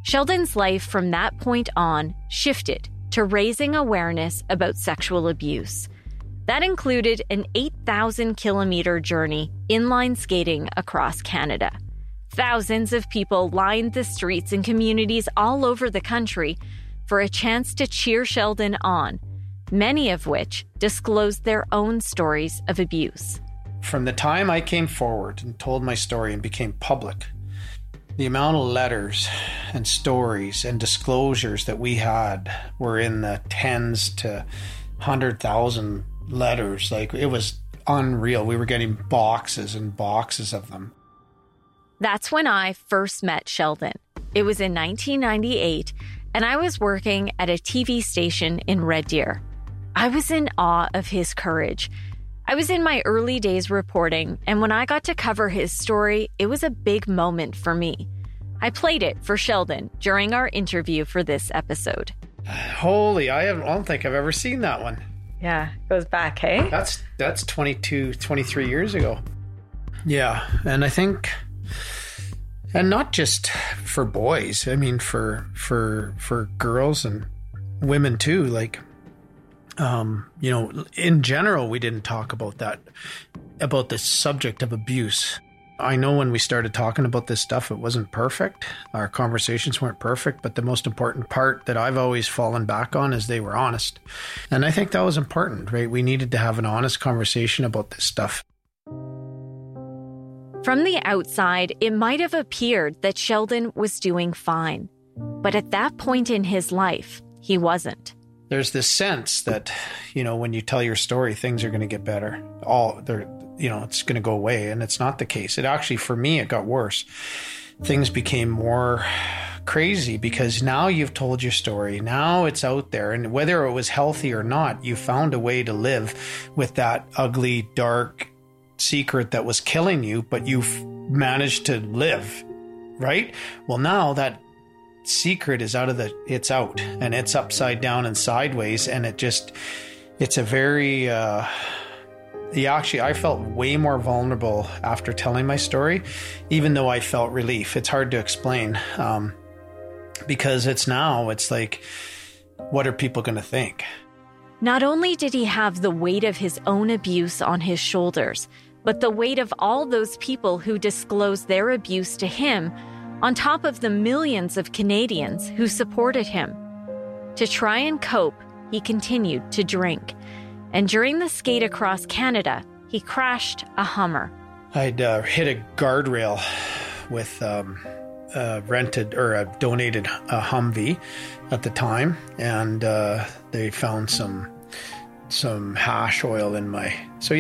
Sheldon's life from that point on shifted to raising awareness about sexual abuse. That included an 8,000-kilometer journey inline skating across Canada. Thousands of people lined the streets in communities all over the country for a chance to cheer Sheldon on, many of which disclosed their own stories of abuse. From the time I came forward and told my story and became public, the amount of letters and stories and disclosures that we had were in the tens to 100,000 letters. Like, it was unreal. We were getting boxes and boxes of them. That's when I first met Sheldon. It was in 1998, and I was working at a TV station in Red Deer. I was in awe of his courage. I was in my early days reporting, and when I got to cover his story, it was a big moment for me. I played it for Sheldon during our interview for this episode. Holy, I don't think I've ever seen that one. Yeah, goes back, hey? That's 22, 23 years ago. Yeah, and I think, and not just for boys, I mean for girls and women too, like, in general, we didn't talk about the subject of abuse. I know when we started talking about this stuff, it wasn't perfect. Our conversations weren't perfect, but the most important part that I've always fallen back on is they were honest. And I think that was important, right? We needed to have an honest conversation about this stuff. From the outside, it might have appeared that Sheldon was doing fine. But at that point in his life, he wasn't. There's this sense that, when you tell your story, things are going to get better. It's going to go away. And it's not the case. It actually, for me, it got worse. Things became more crazy because now you've told your story. Now it's out there. And whether it was healthy or not, you found a way to live with that ugly, dark secret that was killing you, but you've managed to live, right? Well, now that secret is it's out and it's upside down and sideways, and it's a very I felt way more vulnerable after telling my story, even though I felt relief. It's hard to explain, because it's like, what are people going to think? Not only did he have the weight of his own abuse on his shoulders, but the weight of all those people who disclosed their abuse to him, on top of the millions of Canadians who supported him. To try and cope, he continued to drink. And during the skate across Canada, he crashed a Hummer. I'd hit a guardrail with a donated Humvee at the time, and they found some hash oil in my...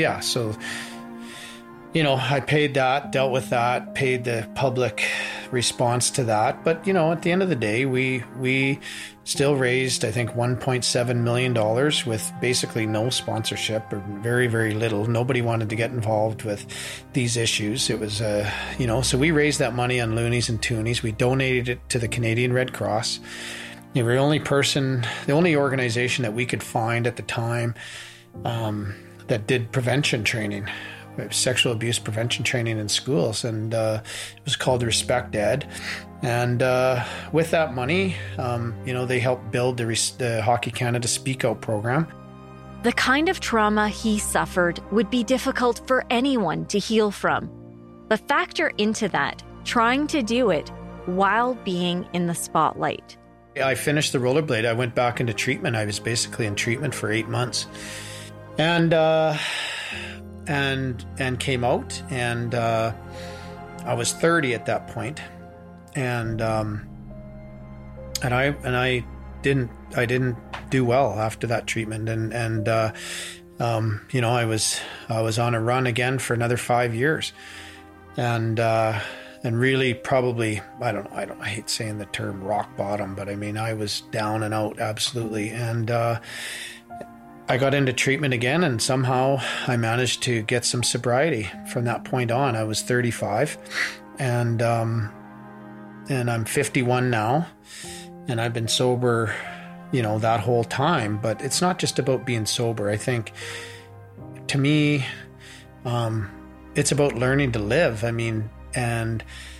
I paid that, dealt with that, paid the public response to that. But, at the end of the day, we still raised, I think, $1.7 million with basically no sponsorship, or very, very little. Nobody wanted to get involved with these issues. It was, so we raised that money on loonies and toonies. We donated it to the Canadian Red Cross. They were the only organization that we could find at the time that did prevention training. Sexual abuse prevention training in schools, and it was called Respect Ed. And with that money, they helped build the Hockey Canada Speak Out program. The kind of trauma he suffered would be difficult for anyone to heal from. But factor into that, trying to do it while being in the spotlight. I finished the rollerblade. I went back into treatment. I was basically in treatment for 8 months. And came out, and I was 30 at that point, and I didn't do well after that treatment, and I was on a run again for another 5 years, and really probably I hate saying the term rock bottom, but I mean I was down and out absolutely, and I got into treatment again, and somehow I managed to get some sobriety. From that point on, I was 35, and I'm 51 now, and I've been sober, that whole time. But it's not just about being sober. I think, to me, it's about learning to live. I mean, and